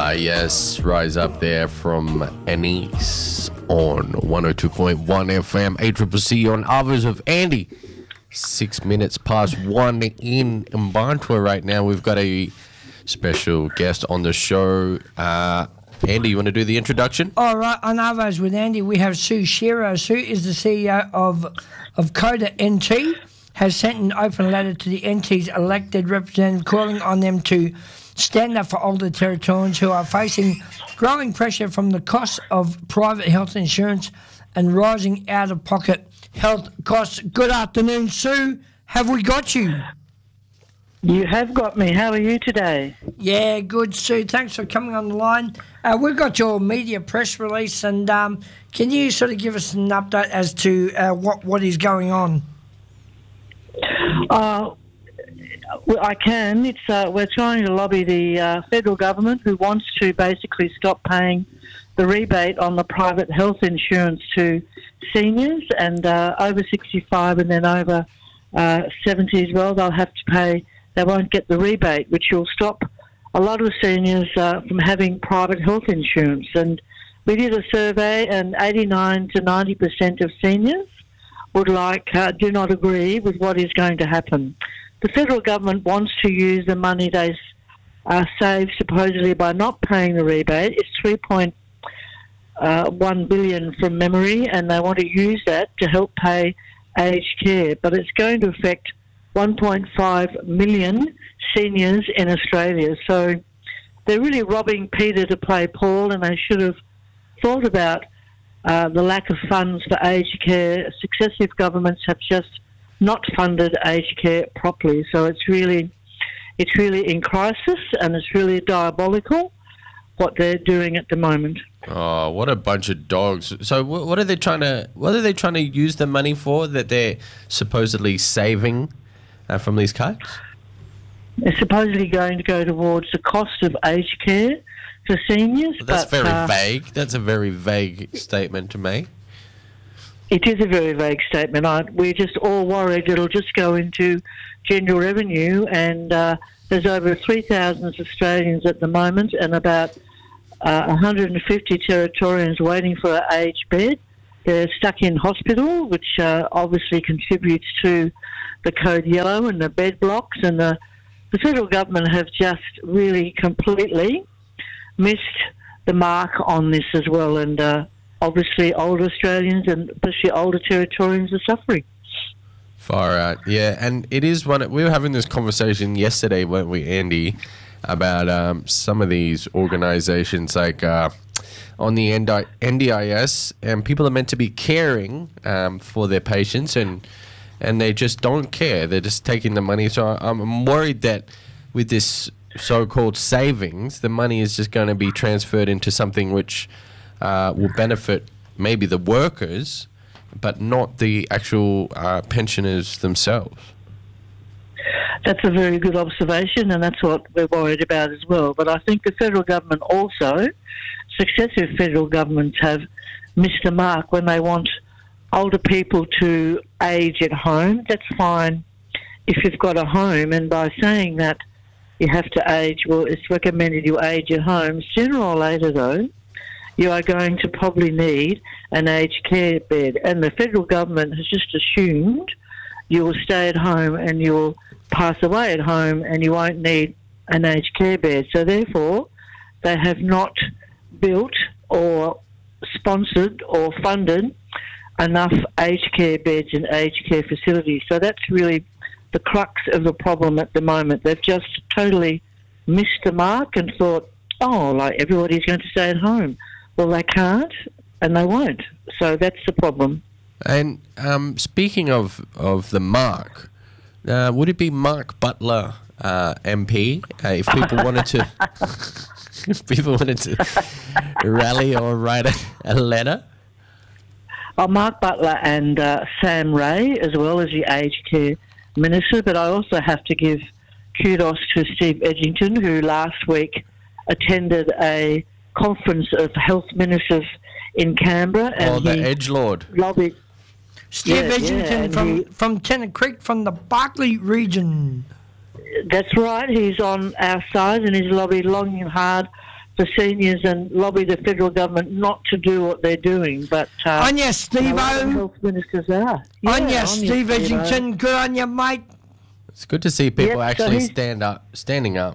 Yes, Rise Up there from Anise on 102.1 FM, ACCC on Hours of Andy. 6 minutes past 1 in Mbantua right now. We've got a special guest on the show. Andy, you want to do the introduction? All right, on Hours with Andy, we have Sue Shearer. Sue is the CEO of Coda NT, has sent an open letter to the NT's elected representative calling on them to stand up for older Territorians who are facing growing pressure from the cost of private health insurance and rising out-of-pocket health costs. Good afternoon, Sue. Have we got you? You have got me. How are you today? Yeah, good, Sue. Thanks for coming on the line. We've got your media press release, and can you sort of give us an update as to what is going on? Well, I can. It's we're trying to lobby the federal government, who wants to basically stop paying the rebate on the private health insurance to seniors and over 65 and then over 70 as well. They'll have to pay. They won't get the rebate, which will stop a lot of seniors from having private health insurance. And we did a survey, and 89 to 90% of seniors would do not agree with what is going to happen. The federal government wants to use the money they save supposedly by not paying the rebate. It's $3.1 billion from memory, and they want to use that to help pay aged care. But it's going to affect 1.5 million seniors in Australia. So they're really robbing Peter to play Paul, and they should have thought about the lack of funds for aged care. Successive governments have just not funded aged care properly. So it's really in crisis, and it's really diabolical what they're doing at the moment. Oh, what a bunch of dogs! So, what are they trying to use the money for that they're supposedly saving from these cuts? They're supposedly going to go towards the cost of aged care for seniors. Well, that's very vague. That's a very vague statement to make. It is a very vague statement. We're just all worried it'll just go into general revenue, and there's over 3,000 Australians at the moment and about 150 Territorians waiting for an aged bed. They're stuck in hospital, which obviously contributes to the code yellow and the bed blocks, and the federal government have just really completely missed the mark on this as well, and obviously older Australians and especially older Territorians are suffering. Far out, yeah. And it is we were having this conversation yesterday, weren't we, Andy, about some of these organisations like on the NDIS, and people are meant to be caring for their patients, and they just don't care. They're just taking the money. So I'm worried that with this so-called savings, the money is just going to be transferred into something which will benefit maybe the workers, but not the actual pensioners themselves. That's a very good observation, and that's what we're worried about as well. But I think the federal government also, successive federal governments have missed the mark when they want older people to age at home. That's fine if you've got a home, and by saying that you have to age, well, it's recommended you age at home. Sooner or later, though, you are going to probably need an aged care bed. And the federal government has just assumed you will stay at home and you will pass away at home and you won't need an aged care bed. So therefore, they have not built or sponsored or funded enough aged care beds and aged care facilities. So that's really the crux of the problem at the moment. They've just totally missed the mark and thought, everybody's going to stay at home. Well, they can't, and they won't. So that's the problem. And speaking of the mark, would it be Mark Butler, MP, if people wanted to, rally or write a letter? Mark Butler and Sam Ray, as well as the aged care minister. But I also have to give kudos to Steve Edgington, who last week attended a conference of health ministers in Canberra. And the edgelord. Lobbied. Steve Edgington from Tennant Creek, from the Barkly region. That's right. He's on our side, and he's lobbied long and hard for seniors and lobby the federal government not to do what they're doing. But on you, Steve-O. Health ministers are. On you, Steve Edgington. Good on you, mate. It's good to see people Yep, so actually he's- standing up.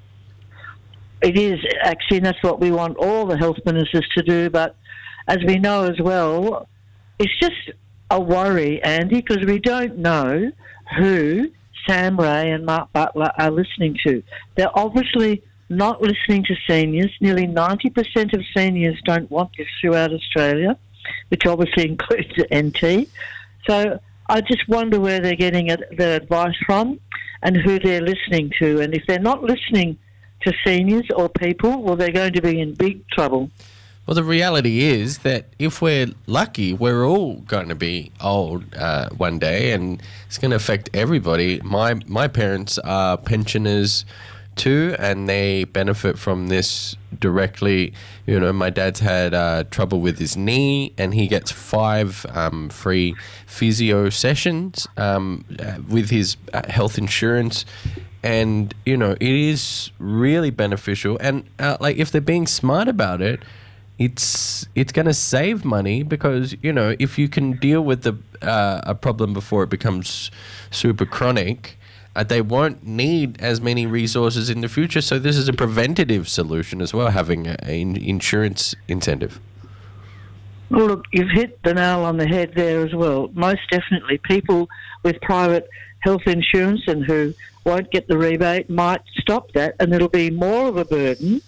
It is, actually, and that's what we want all the health ministers to do. But as we know as well, it's just a worry, Andy, because we don't know who Sam Ray and Mark Butler are listening to. They're obviously not listening to seniors. Nearly 90% of seniors don't want this throughout Australia, which obviously includes the NT. So I just wonder where they're getting their advice from and who they're listening to. And if they're not listening to seniors or people, well, they're going to be in big trouble. Well, the reality is that if we're lucky, we're all going to be old one day, and it's going to affect everybody. My parents are pensioners too, and they benefit from this directly. You know, my dad's had trouble with his knee, and he gets 5 free physio sessions with his health insurance. And, you know, it is really beneficial. And, like, if they're being smart about it, it's going to save money because, you know, if you can deal with a problem before it becomes super chronic, they won't need as many resources in the future. So this is a preventative solution as well, having an insurance incentive. Well, look, you've hit the nail on the head there as well. Most definitely, people with private health insurance and who won't get the rebate might stop that, and it'll be more of a burden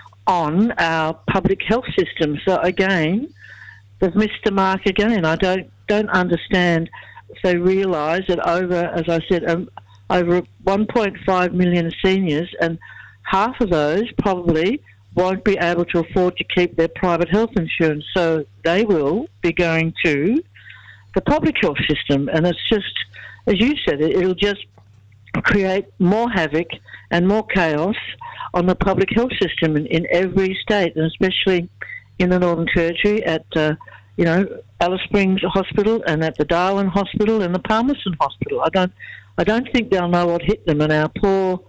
on our public health system. So again, they've missed the mark again. I don't understand if they realise that over, as I said, over 1.5 million seniors, and half of those probably won't be able to afford to keep their private health insurance. So they will be going to the public health system. And it's just, as you said, it'll just create more havoc and more chaos on the public health system in every state, and especially in the Northern Territory at, Alice Springs Hospital and at the Darwin Hospital and the Palmerston Hospital. I don't think they'll know what hit them, and our poor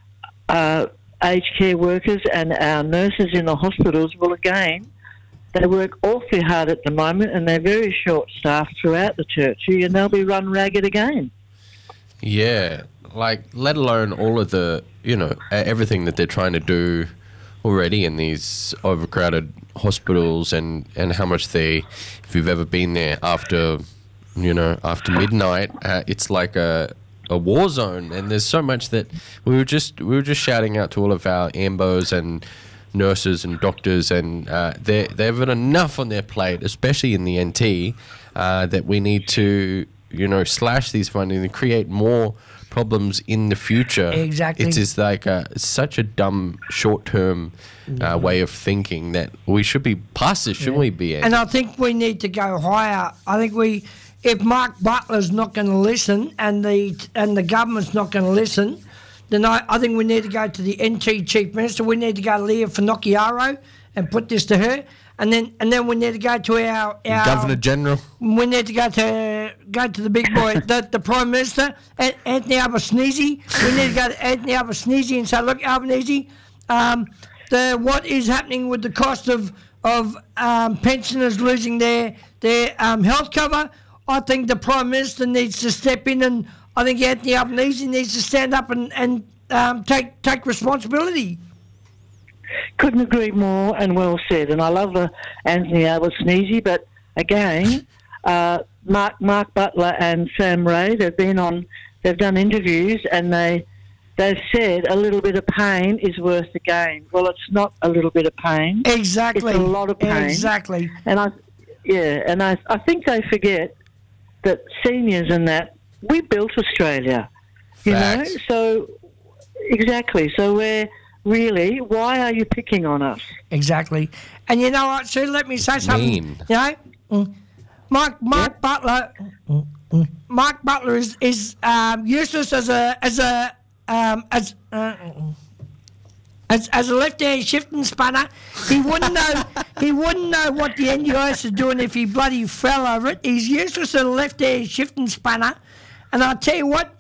aged care workers and our nurses in the hospitals will again, they work awfully hard at the moment and they're very short-staffed throughout the Territory, and they'll be run ragged again. Yeah, like, let alone all of the, everything that they're trying to do already in these overcrowded hospitals, and how much if you've ever been there after midnight, it's like a war zone, and there's so much that we were just shouting out to all of our ambos and nurses and doctors, and they've got enough on their plate, especially in the NT, that we need to slash these funding and create more problems in the future. Exactly. It's just like such a dumb short-term way of thinking that we should be past this, shouldn't we be? And I think we need to go higher. I think if Mark Butler's not going to listen and the government's not going to listen, then I think we need to go to the NT Chief Minister. We need to go to Leah Finocchiaro and put this to her. And then we need to go to our Governor General. We need to go to the big boy, the Prime Minister, Anthony Albanese. We need to go to Anthony Albanese and say, look, Albanese, what is happening with the cost of pensioners losing their health cover? I think the Prime Minister needs to step in, and I think Anthony Albanese needs to stand up and take responsibility. Couldn't agree more, and well said. And I love Anthony Albanese, but again, Mark Butler and Sam Ray, they've done interviews, and they've said a little bit of pain is worth the gain. Well, it's not a little bit of pain. Exactly. It's a lot of pain. Exactly. And I think they forget that seniors and that, we built Australia. Facts. So exactly. So we're really, why are you picking on us? Exactly. And you know what, Sue, let me say something. Mark Butler is useless as a left-hand shifting spanner. He wouldn't know what the NDIS is doing if he bloody fell over it. He's useless as a left-hand shifting spanner. And I'll tell you what,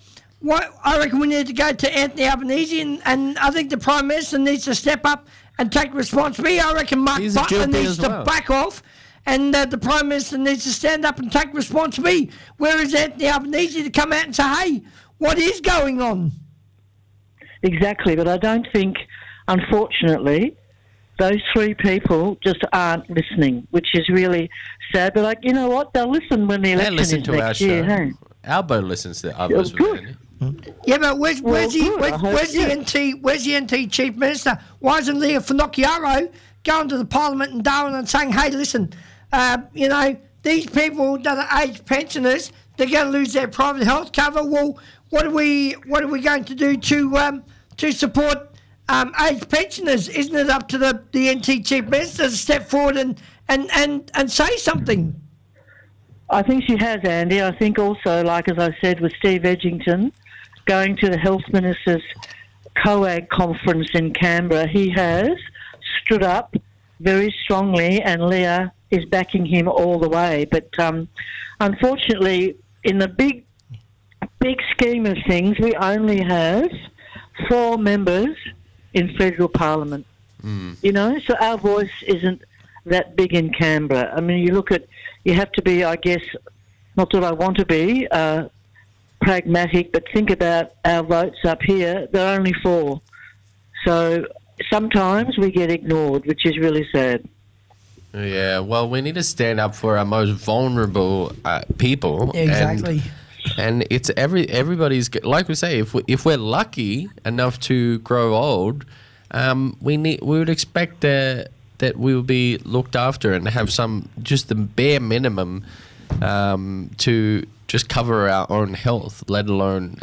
I reckon we need to go to Anthony Albanese, and I think the Prime Minister needs to step up and take responsibility. I reckon Mark He's a Butler GP needs as to well. back off, and the Prime Minister needs to stand up and take responsibility. Where is Anthony Albanese to come out and say, hey, what is going on? Exactly, but I don't think, unfortunately, those three people just aren't listening, which is really sad. But, like, you know what? They'll listen when the They election listen is to our next show. year. Hey? Albo listens to others. Oh, good. Andy. Yeah, but where's good, I hope, the NT Chief Minister? Why isn't Leah Finocchiaro going to the Parliament in Darwin and saying, hey, listen, you know, these people that are aged pensioners, they're going to lose their private health cover. Well, what are we going to do to support aged pensioners? Isn't it up to the NT Chief Minister to step forward and say something? I think she has, Andy. I think also, like as I said, with Steve Edgington going to the Health Minister's COAG conference in Canberra, he has stood up very strongly, and Leah is backing him all the way. But unfortunately, in the big scheme of things, we only have 4 members in federal parliament. You know, so our voice isn't that big in Canberra. I mean, you have to be, I guess, not that I want to be pragmatic, but think about our votes up here. There are only 4. So sometimes we get ignored, which is really sad. Yeah, well, we need to stand up for our most vulnerable people. Exactly. And it's everybody's, like we say, if we're lucky enough to grow old, we would expect that we will be looked after and have just the bare minimum to just cover our own health, let alone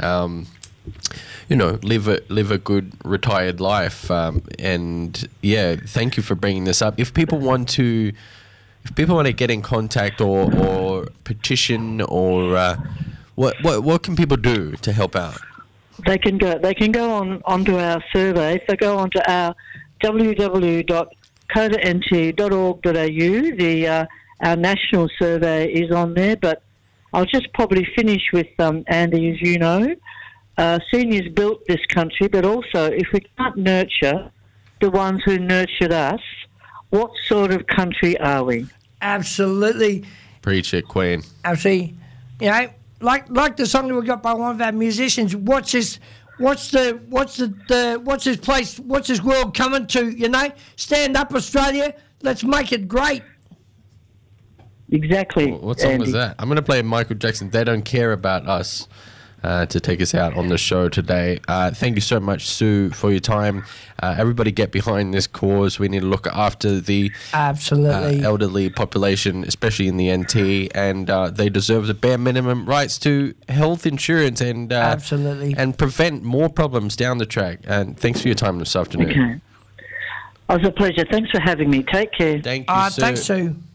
live a good retired life. And yeah, thank you for bringing this up. If people want to get in contact or petition or what can people do to help out? They can go onto our survey. If they go onto our www.codant.org.au, our national survey is on there. But I'll just probably finish with Andy, as you know, seniors built this country, but also if we can't nurture the ones who nurtured us, what sort of country are we? Absolutely. Preach it, Queen. Absolutely. You know, like the song that we got by one of our musicians. What's this world coming to? You know, stand up, Australia. Let's make it great. Exactly. What song was that? I'm going to play Michael Jackson. They Don't Care About Us to take us out on the show today. Thank you so much, Sue, for your time. Everybody get behind this cause. We need to look after the elderly population, especially in the NT, and they deserve the bare minimum rights to health insurance and and prevent more problems down the track. And thanks for your time this afternoon. Okay. It was a pleasure. Thanks for having me. Take care. Thank you, Sue. Thanks, Sue.